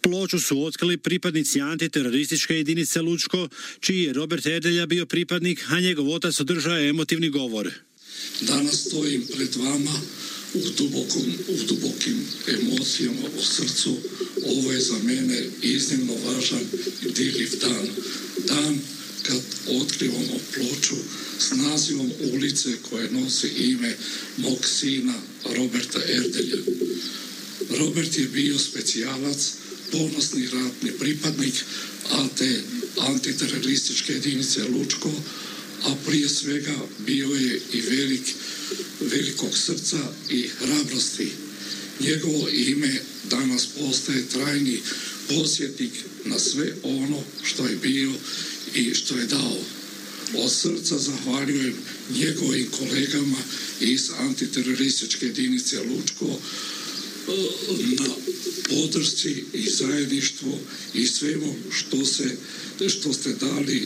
Ploču su otkrili pripadnici antiterorističke jedinice Lučko, čiji je Robert Erdelja bio pripadnik, a njegov otac održao je emotivni govor. Danas stojim pred vama u dubokim emocijama u srcu. Ovo je za mene iznimno važan i dirljiv dan. Dan kad otkrivamo ploču s nazivom ulice koje nosi ime mog sina Roberta Erdelja. Robert je bio specijalac, ponosni ratni pripadnik antiterorističke jedinice Lučko, a prije svega bio je i velikog srca i hrabrosti. Njegovo ime danas postaje trajni podsjetnik na sve ono što je bio i što je dao. Od srca zahvaljujem njegovim kolegama iz antiterorističke jedinice Lučko na podršci i zajedništvu i svemu što ste dali,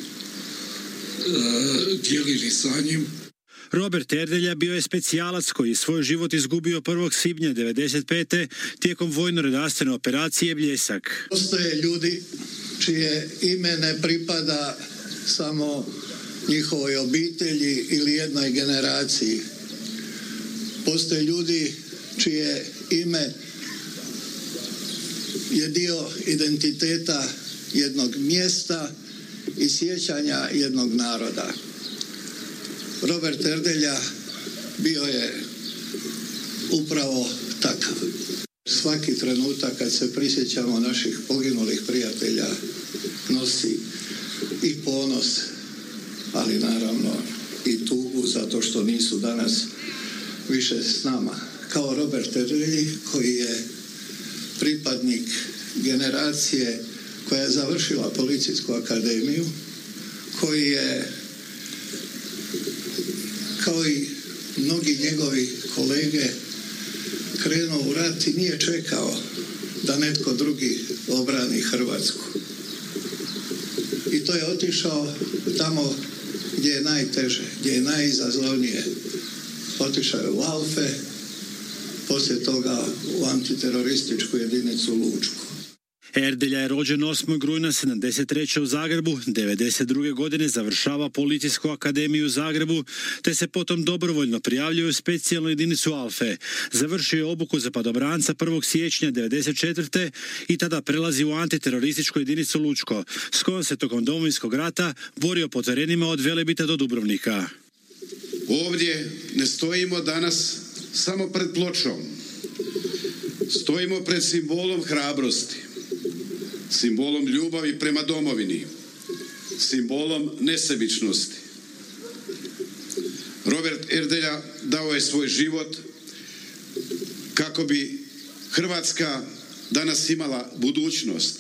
dijelili sa njim. Robert Erdelja bio je specijalac koji je svoj život izgubio 1. svibnja 1995. tijekom vojno-redarstvene operacije Bljesak. Postoje ljudi čije ime ne pripada samo njihovoj obitelji ili jednoj generaciji. Postoje ljudi čije ime je dio identiteta jednog mjesta i sjećanja jednog naroda. Robert Erdelja bio je upravo takav. Svaki trenutak kad se prisjećamo naših poginulih prijatelja nosi i ponos, ali naravno i tugu zato što nisu danas više s nama. Kao Robert Erdelji koji je pripadnik generacije koja je završila policijsku akademiju, koji je kao i mnogi njegovi kolege krenuo u rat i nije čekao da netko drugi obrani Hrvatsku. I to je otišao tamo gdje je najteže, gdje je najizazovnije. Otišao je u Alfe, poslije toga u antiterorističku jedinicu Lučko. Erdelja je rođen 8. rujna 1973. u Zagrebu, 1992. godine završava Policijsku akademiju u Zagrebu, te se potom dobrovoljno prijavljuje u specijalnu jedinicu Alfe. Završio je obuku za padobranca 1. siječnja 1994. i tada prelazi u antiterorističku jedinicu Lučko, s kojom se tokom Domovinskog rata borio po terenima od Velebita do Dubrovnika. Ovdje ne stojimo danas samo pred pločom. Stojimo pred simbolom hrabrosti, simbolom ljubavi prema domovini, simbolom nesebičnosti. Robert Erdelja dao je svoj život kako bi Hrvatska danas imala budućnost.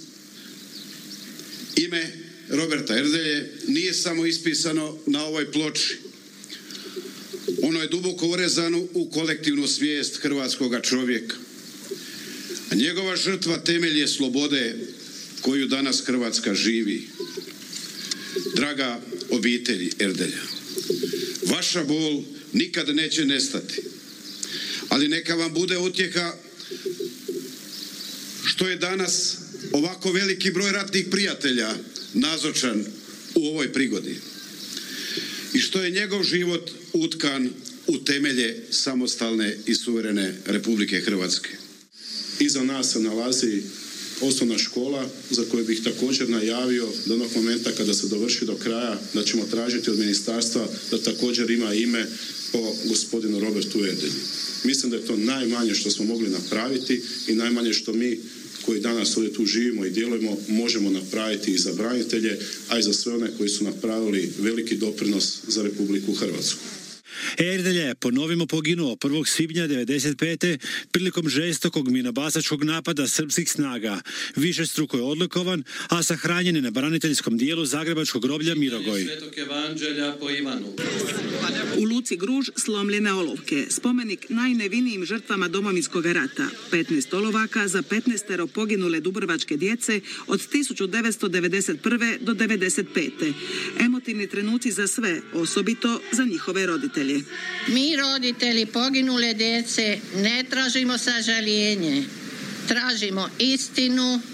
Ime Roberta Erdelje nije samo ispisano na ovoj ploči. Ono je duboko urezano u kolektivnu svijest hrvatskoga čovjeka. A njegova žrtva temelj je slobode koju danas Hrvatska živi. Draga obitelji Erdelja, vaša bol nikad neće nestati, ali neka vam bude utjeha što je danas ovako veliki broj ratnih prijatelja nazočan u ovoj prigodi i što je njegov život utkan u temelje samostalne i suverene Republike Hrvatske. Iza nas se nalazi osnovna škola za koju bih također najavio do onog momenta kada se dovrši do kraja da ćemo tražiti od ministarstva da također ima ime po gospodinu Robertu Erdelji. Mislim da je to najmanje što smo mogli napraviti i najmanje što mi koji danas ovdje tu živimo i djelujemo možemo napraviti i za branitelje, a i za sve one koji su napravili veliki doprinos za Republiku Hrvatsku. Erdelja je ponovimo poginuo 1. svibnja 1995. prilikom žestokog minobacačkog napada srpskih snaga. Višestruko je odlikovan, a sahranjen je na braniteljskom dijelu zagrebačkog groblja Mirogoj. Svetog evanđelja po Ivanu. U Luci Gruž slomljene olovke, spomenik najnevinijim žrtvama Domovinskog rata, 15 olovaka za 15 poginule dubrovačke djece od 1991. do 1995. Emotivni trenuci za sve, osobito za njihove roditelje. Mi roditelji poginule djece ne tražimo sažaljenje, tražimo istinu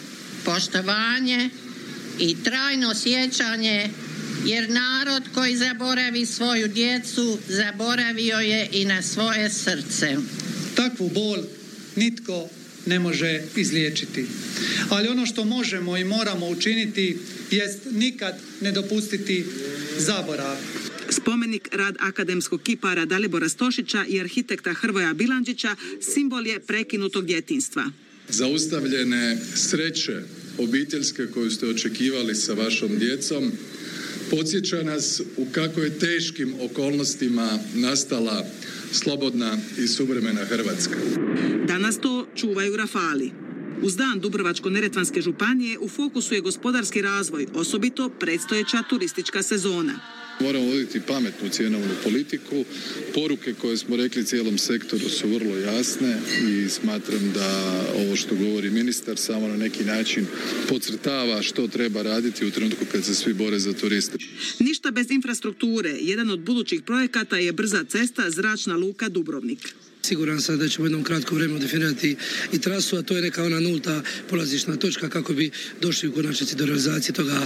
poštovanje i trajno sjećanje, jer narod koji zaboravi svoju djecu, zaboravio je i na svoje srce. Takvu bol nitko ne može izliječiti. Ali ono što možemo i moramo učiniti jest nikad ne dopustiti zaborav. Spomenik rad akademskog kipara Dalibora Stošića i arhitekta Hrvoja Bilandžića simbol je prekinutog djetinjstva. Zaustavljene sreće obiteljske koju ste očekivali sa vašom djecom podsjeća nas u kako je teškim okolnostima nastala slobodna i suvremena Hrvatska. Danas to čuvaju Rafali. Uz dan Dubrovačko-neretvanske županije u fokusu je gospodarski razvoj, osobito predstojeća turistička sezona. Moramo voditi pametnu cjenovnu politiku. Poruke koje smo rekli cijelom sektoru su vrlo jasne i smatram da ovo što govori ministar samo na neki način podcrtava što treba raditi u trenutku kad se svi bore za turiste. Ništa bez infrastrukture. Jedan od budućih projekata je brza cesta Zračna luka Dubrovnik. Siguran sam da ćemo u jednom kratkom vremenu definirati i trasu, a to je neka ona nulta polazišna točka kako bi došli u konačnici do realizacije toga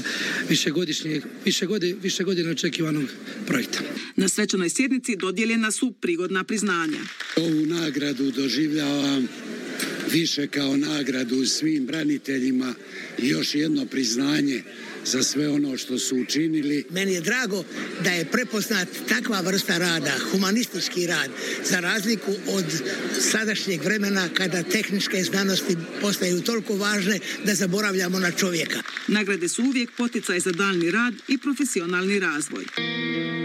više godina očekivanog projekta. Na svečanoj sjednici dodijeljena su prigodna priznanja. Ovu nagradu doživljavam više kao nagradu svim braniteljima i još jedno priznanje za sve ono što su učinili. Meni je drago da je prepoznat takva vrsta rada, humanistički rad, za razliku od sadašnjeg vremena kada tehničke znanosti postaju toliko važne da zaboravljamo na čovjeka. Nagrade su uvijek poticaj za daljnji rad i profesionalni razvoj.